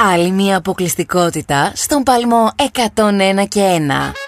Άλλη μια αποκλειστικότητα στον παλμό 101 και 1.